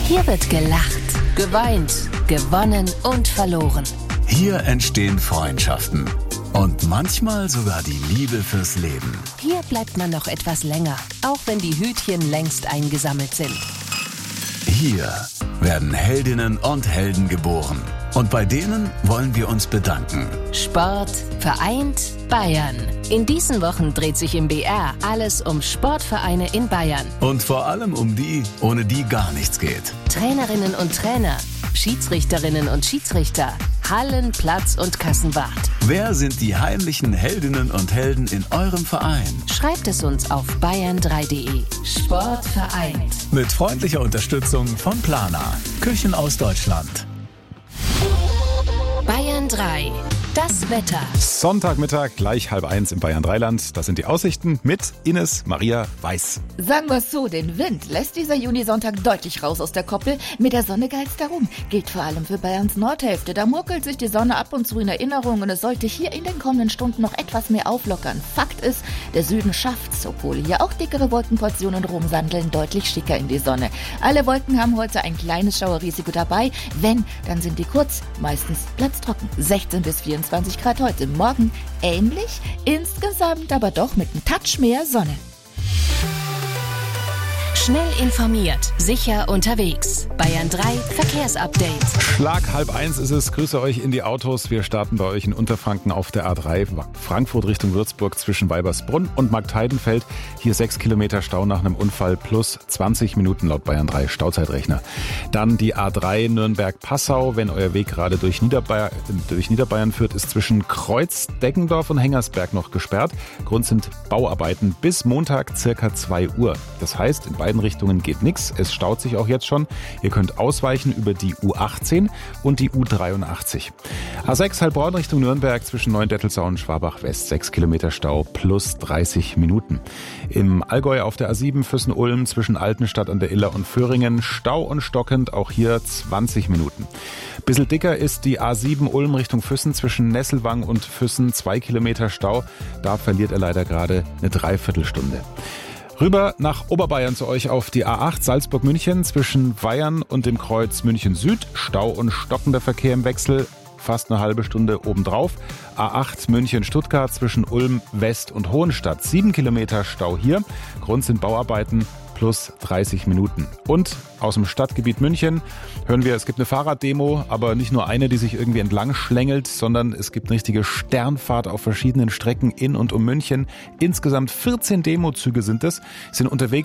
Hier wird gelacht, geweint, gewonnen und verloren. Hier entstehen Freundschaften und manchmal sogar die Liebe fürs Leben. Hier bleibt man noch etwas länger, auch wenn die Hütchen längst eingesammelt sind. Hier werden Heldinnen und Helden geboren. Und bei denen wollen wir uns bedanken. Sport vereint Bayern. In diesen Wochen dreht sich im BR alles um Sportvereine in Bayern. Und vor allem um die, ohne die gar nichts geht. Trainerinnen und Trainer, Schiedsrichterinnen und Schiedsrichter, Hallen-, Platz- und Kassenwart. Wer sind die heimlichen Heldinnen und Helden in eurem Verein? Schreibt es uns auf bayern3.de. Sport vereint. Mit freundlicher Unterstützung von Plana. Küchen aus Deutschland. Bayern 3. Das Wetter. Sonntagmittag, gleich 12:30 im Bayern 3-Land. Das sind die Aussichten mit Ines Maria Weiß. Sagen wir es so, den Wind lässt dieser Junisonntag deutlich raus aus der Koppel. Mit der Sonne geizt darum. Gilt vor allem für Bayerns Nordhälfte. Da muckelt sich die Sonne ab und zu in Erinnerung und es sollte hier in den kommenden Stunden noch etwas mehr auflockern. Fakt ist, der Süden schafft's, obwohl hier auch dickere Wolkenportionen rumsandeln, deutlich schicker in die Sonne. Alle Wolken haben heute ein kleines Schauerrisiko dabei. Wenn, dann sind die kurz. Meistens bleibt's trocken. 16 bis 24 Grad heute. Morgen ähnlich, insgesamt aber doch mit einem Touch mehr Sonne. Schnell informiert, sicher unterwegs. Bayern 3 Verkehrsupdate. Schlag 12:30 ist es. Grüße euch in die Autos. Wir starten bei euch in Unterfranken auf der A3 Frankfurt Richtung Würzburg zwischen Weibersbrunn und Marktheidenfeld. Hier 6 Kilometer Stau nach einem Unfall plus 20 Minuten laut Bayern 3 Stauzeitrechner. Dann die A3 Nürnberg-Passau. Wenn euer Weg gerade durch Niederbayern führt, ist zwischen Kreuz, Deggendorf und Hengersberg noch gesperrt. Grund sind Bauarbeiten bis Montag circa 2 Uhr. Das heißt, in beiden Richtungen geht nichts. Es staut sich auch jetzt schon. Ihr könnt ausweichen über die U18 und die U83. A6 Heilbronn Richtung Nürnberg zwischen Neuendettelsau und Schwabach West 6 Kilometer Stau plus 30 Minuten. Im Allgäu auf der A7 Füssen-Ulm zwischen Altenstadt an der Iller und Föhringen Stau und stockend, auch hier 20 Minuten. Bisschen dicker ist die A7 Ulm Richtung Füssen zwischen Nesselwang und Füssen 2 Kilometer Stau. Da verliert er leider gerade eine Dreiviertelstunde. Rüber nach Oberbayern zu euch auf die A8 Salzburg-München zwischen Weyern und dem Kreuz München Süd. Stau und stockender Verkehr im Wechsel, fast eine halbe Stunde obendrauf. A8 München-Stuttgart zwischen Ulm West und Hohenstadt. 7 Kilometer Stau hier. Grund sind Bauarbeiten plus 30 Minuten. Und aus dem Stadtgebiet München hören wir, es gibt eine Fahrraddemo, aber nicht nur eine, die sich irgendwie entlang schlängelt, sondern es gibt eine richtige Sternfahrt auf verschiedenen Strecken in und um München. Insgesamt 14 Demozüge sind unterwegs